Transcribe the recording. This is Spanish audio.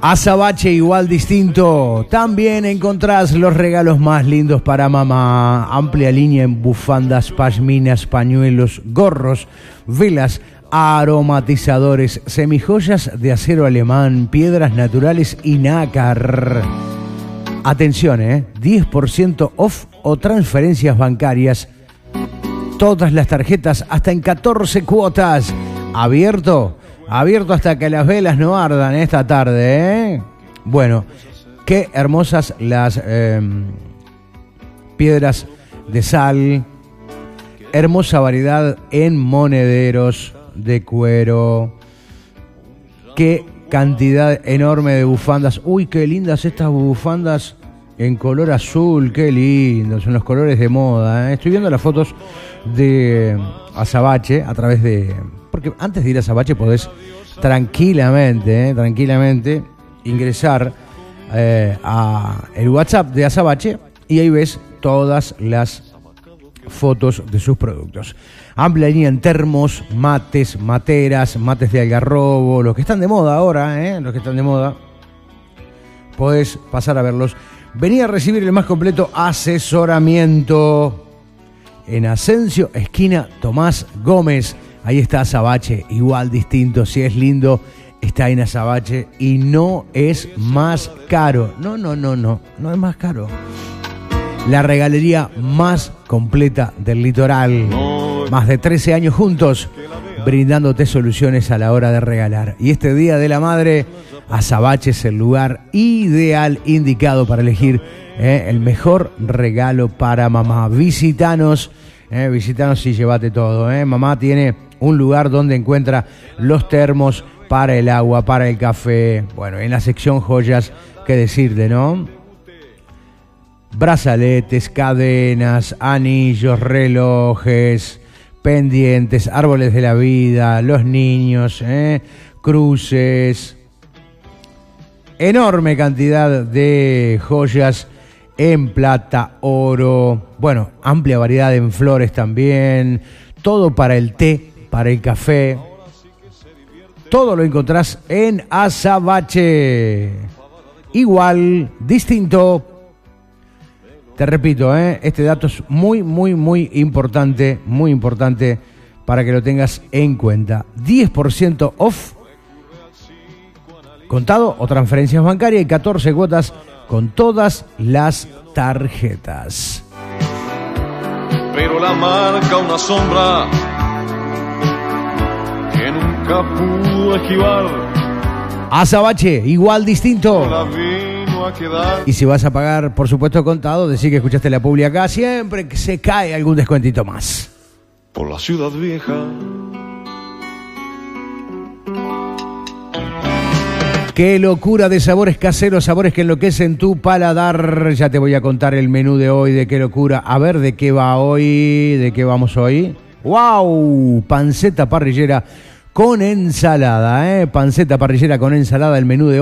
Azabache igual distinto. También encontrás los regalos más lindos para mamá. Amplia línea en bufandas, pashminas, pañuelos, gorros, velas, aromatizadores, semijoyas de acero alemán, piedras naturales y nácar. Atención, 10% off o transferencias bancarias. Todas las tarjetas hasta en 14 cuotas. Abierto hasta que las velas no ardan esta tarde, Bueno, qué hermosas las piedras de sal. Hermosa variedad en monederos de cuero. Qué cantidad enorme de bufandas. Uy, qué lindas estas bufandas en color azul. Qué lindos, son los colores de moda, Estoy viendo las fotos de Azabache a través de... Porque antes de ir a Azabache podés tranquilamente ingresar a el WhatsApp de Azabache y ahí ves todas las fotos de sus productos. Amplia línea en termos, mates, materas, mates de algarrobo, los que están de moda ahora, los que están de moda. Podés pasar a verlos. Vení a recibir el más completo asesoramiento en Asensio, esquina Tomás Gómez. Ahí está Azabache, igual distinto. Si es lindo, está en Azabache y no es más caro. No es más caro. La regalería más completa del litoral. Más de 13 años juntos, brindándote soluciones a la hora de regalar. Y este Día de la Madre, Azabache es el lugar ideal, indicado para elegir el mejor regalo para mamá. Visítanos y llévate todo. Mamá tiene un lugar donde encuentra los termos para el agua, para el café. Bueno, en la sección joyas, qué decirte, ¿no? Brazaletes, cadenas, anillos, relojes, pendientes, árboles de la vida, los niños, cruces. Enorme cantidad de joyas en plata, oro. Bueno, amplia variedad en flores también. Todo para el té, para el café. Todo lo encontrás en Azabache. Igual, distinto. Te repito, este dato es muy importante para que lo tengas en cuenta. 10% off, contado o transferencias bancarias y 14 cuotas con todas las tarjetas. Pero la marca una sombra que nunca pudo esquivar. Azabache, igual distinto. Y si vas a pagar, por supuesto, contado, decir que escuchaste la publi acá, siempre que se cae algún descuentito más. Por la ciudad vieja. Qué locura de sabores caseros, sabores que enloquecen tu paladar. Ya te voy a contar el menú de hoy, de qué locura. A ver, ¿de qué va hoy? ¿De qué vamos hoy? ¡Wow! Panceta parrillera con ensalada, Panceta parrillera con ensalada, el menú de hoy.